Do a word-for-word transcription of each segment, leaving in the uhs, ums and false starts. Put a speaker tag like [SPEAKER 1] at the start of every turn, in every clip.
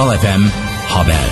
[SPEAKER 1] Kral F M Haber.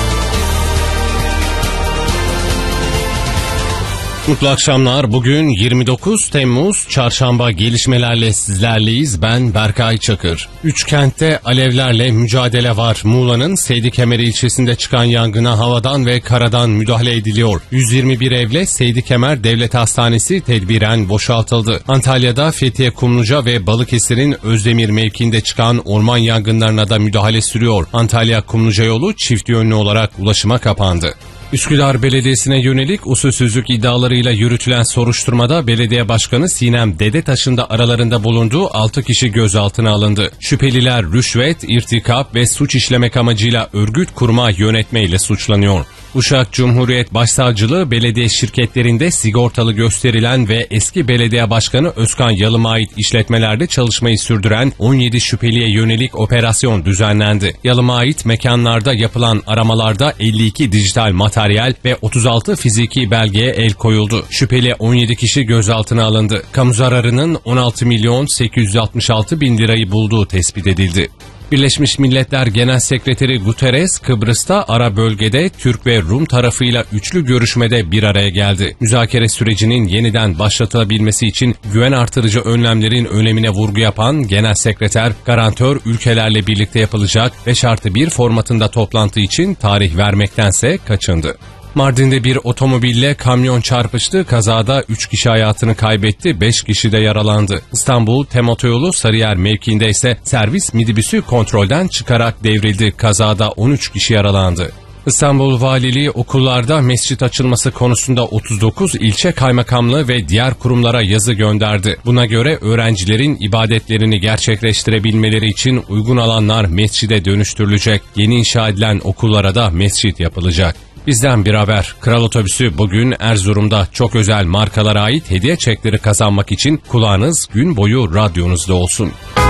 [SPEAKER 2] Mutlu akşamlar. Bugün yirmi dokuz Temmuz Çarşamba, gelişmelerle sizlerleyiz. Ben Berkay Çakır. Üç kentte alevlerle mücadele var. Muğla'nın Seydikemer ilçesinde çıkan yangına havadan ve karadan müdahale ediliyor. yüz yirmi bir evle Seydikemer Devlet Hastanesi tedbiren boşaltıldı. Antalya'da Fethiye, Kumluca ve Balıkesir'in Özdemir mevkiinde çıkan orman yangınlarına da müdahale sürüyor. Antalya-Kumluca yolu çift yönlü olarak ulaşıma kapandı. Üsküdar Belediyesi'ne yönelik usulsüzlük iddialarıyla yürütülen soruşturmada belediye başkanı Sinem Dedetaş'ın da aralarında bulunduğu altı kişi gözaltına alındı. Şüpheliler rüşvet, irtikap ve suç işlemek amacıyla örgüt kurma, yönetme ile suçlanıyor. Uşak Cumhuriyet Başsavcılığı belediye şirketlerinde sigortalı gösterilen ve eski belediye başkanı Özkan Yalım'a ait işletmelerde çalışmayı sürdüren on yedi şüpheliye yönelik operasyon düzenlendi. Yalım'a ait mekanlarda yapılan aramalarda elli iki dijital materyal ve otuz altı fiziki belgeye el koyuldu. Şüpheli on yedi kişi gözaltına alındı. Kamu zararının on altı milyon sekiz yüz altmış altı bin lirayı bulduğu tespit edildi. Birleşmiş Milletler Genel Sekreteri Guterres, Kıbrıs'ta ara bölgede Türk ve Rum tarafıyla üçlü görüşmede bir araya geldi. Müzakere sürecinin yeniden başlatılabilmesi için güven artırıcı önlemlerin önemine vurgu yapan Genel Sekreter, garantör ülkelerle birlikte yapılacak beş artı bir formatında toplantı için tarih vermektense kaçındı. Mardin'de bir otomobille kamyon çarpıştı. Kazada üç kişi hayatını kaybetti, beş kişi de yaralandı. İstanbul Tem Otoyolu Sarıyer mevkiinde ise servis minibüsü kontrolden çıkarak devrildi. Kazada on üç kişi yaralandı. İstanbul Valiliği okullarda mescit açılması konusunda otuz dokuz ilçe kaymakamlığı ve diğer kurumlara yazı gönderdi. Buna göre öğrencilerin ibadetlerini gerçekleştirebilmeleri için uygun alanlar mescide dönüştürülecek. Yeni inşa edilen okullara da mescit yapılacak. Bizden bir haber. Kral Otobüsü bugün Erzurum'da çok özel markalara ait hediye çekleri kazanmak için kulağınız gün boyu radyonuzda olsun.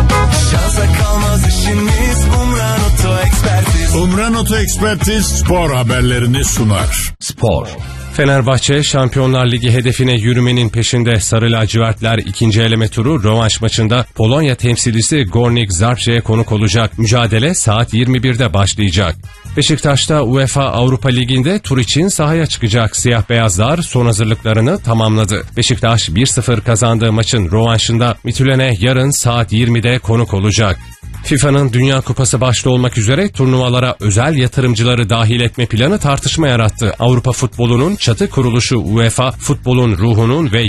[SPEAKER 3] Şansa kalmaz işimiz, Umran Oto Ekspertiz.
[SPEAKER 4] Umran Oto Ekspertiz spor haberlerini sunar.
[SPEAKER 1] Spor.
[SPEAKER 2] Fenerbahçe Şampiyonlar Ligi hedefine yürümenin peşinde. Sarı lacivertler ikinci eleme turu rövanş maçında Polonya temsilcisi Górnik Zabrze'ye konuk olacak. Mücadele saat yirmi birde başlayacak. Beşiktaş'ta UEFA Avrupa Ligi'nde tur için sahaya çıkacak. Siyah beyazlar son hazırlıklarını tamamladı. Beşiktaş bir sıfır kazandığı maçın rövanşında Midtjylland'e yarın saat yirmide konuk olacak. FIFA'nın Dünya Kupası başta olmak üzere turnuvalara özel yatırımcıları dahil etme planı tartışma yarattı. Avrupa futbolunun çatı kuruluşu UEFA, futbolun ruhunun ve